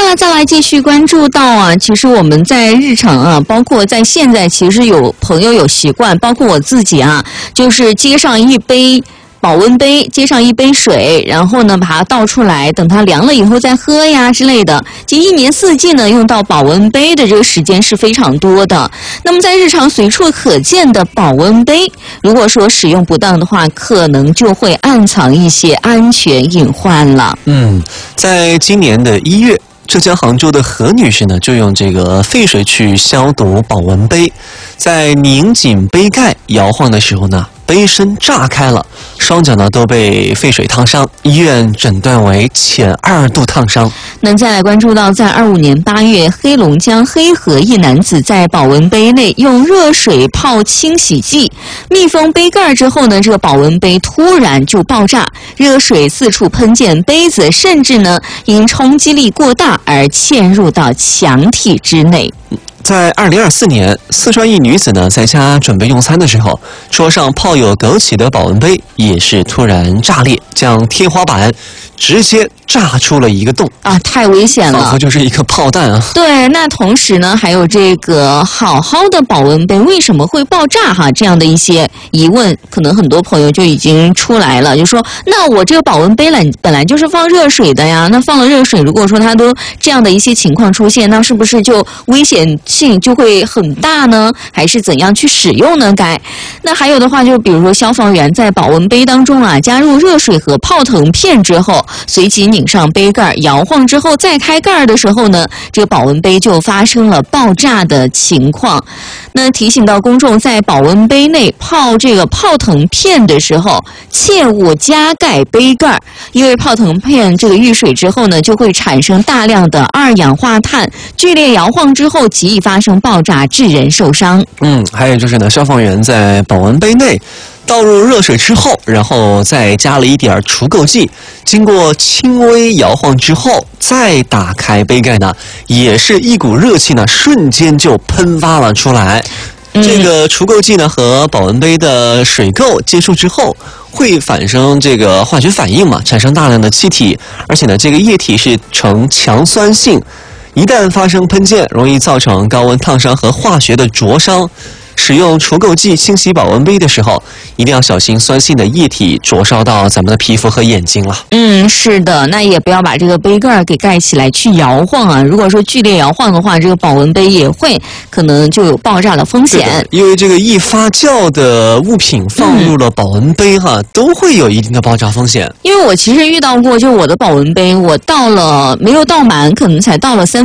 那再来继续关注到啊，其实我们在日常啊，包括在现在，其实有朋友有习惯，包括我自己啊，就是接上一杯保温杯，接上一杯水，然后呢把它倒出来，等它凉了以后再喝呀之类的。其实一年四季呢，用到保温杯的这个时间是非常多的。那么在日常随处可见的保温杯，如果说使用不当的话，可能就会暗藏一些安全隐患了。 在今年的1月。浙江杭州的何女士呢，就用这个沸水去消毒保温杯，在拧紧杯盖摇晃的时候呢，杯身炸开了，双脚呢都被沸水烫伤，医院诊断为浅2度烫伤。 那再来关注到，在25年8月，黑龙江黑河一男子在保温杯内用热水泡清洗剂，密封杯盖之后呢，这个保温杯突然就爆炸，热水四处喷溅杯子，甚至呢因冲击力过大而嵌入到墙体之内。 在2024年，四川一女子呢在家准备用餐的时候，桌上泡有枸杞的保温杯也是突然炸裂，将天花板直接炸出了一个洞啊，太危险了， 仿佛就是一颗炮弹啊！ 对，那同时呢，还有这个好好的保温杯为什么会爆炸哈？这样的一些疑问，可能很多朋友就已经出来了，就说那我这个保温杯本来就是放热水的呀，那放了热水，如果说它都这样的一些情况出现，那是不是就危险性就会很大呢？还是怎样去使用呢？那还有的话，就比如说消防员在保温杯当中啊加入热水和泡腾片之后，随即拧上杯盖，摇晃之后再开盖的时候呢，这个保温杯就发生了爆炸的情况。那提醒到公众，在保温杯内泡这个泡腾片的时候，切勿加盖杯盖，因为泡腾片这个遇水之后呢，就会产生大量的二氧化碳，剧烈摇晃之后极易发生爆炸，致人受伤。 还有就是呢，消防员在保温杯内倒入热水之后，然后再加了一点除垢剂，经过轻微摇晃之后，再打开杯盖呢，也是一股热气呢，瞬间就喷发了出来。这个除垢剂呢和保温杯的水垢接触之后，会产生这个化学反应嘛，产生大量的气体，而且呢，这个液体是呈强酸性，一旦发生喷溅，容易造成高温烫伤和化学的灼伤。使用除垢剂清洗保温杯的时候，一定要小心酸性的液体灼烧到咱们的皮肤和眼睛了。 是的，那也不要把这个杯盖给盖起来去摇晃啊。如果说剧烈摇晃的话，这个保温杯也会可能就有爆炸的风险。 因为这个易发酵的物品放入了保温杯都会有一定的爆炸风险。 因为我其实遇到过，就我的保温杯，我倒了没有倒满，可能才倒了